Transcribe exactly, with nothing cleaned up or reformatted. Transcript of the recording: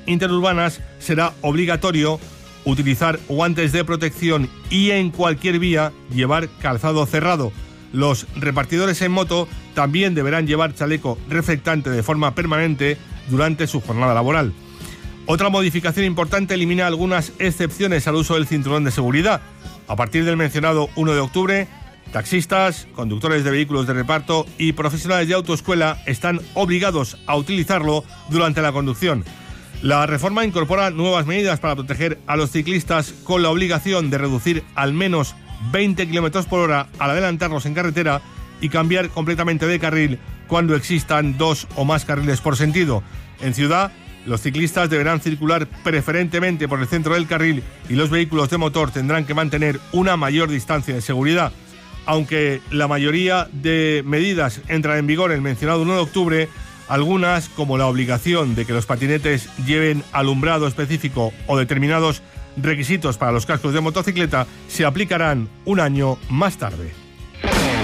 interurbanas será obligatorio utilizar guantes de protección y en cualquier vía llevar calzado cerrado. Los repartidores en moto también deberán llevar chaleco reflectante de forma permanente durante su jornada laboral. Otra modificación importante elimina algunas excepciones al uso del cinturón de seguridad. A partir del mencionado uno de octubre, taxistas, conductores de vehículos de reparto y profesionales de autoescuela están obligados a utilizarlo durante la conducción. La reforma incorpora nuevas medidas para proteger a los ciclistas con la obligación de reducir al menos veinte kilómetros por hora al adelantarlos en carretera y cambiar completamente de carril cuando existan dos o más carriles por sentido. En ciudad, los ciclistas deberán circular preferentemente por el centro del carril y los vehículos de motor tendrán que mantener una mayor distancia de seguridad. Aunque la mayoría de medidas entran en vigor el mencionado uno de octubre, algunas, como la obligación de que los patinetes lleven alumbrado específico o determinados requisitos para los cascos de motocicleta, se aplicarán un año más tarde.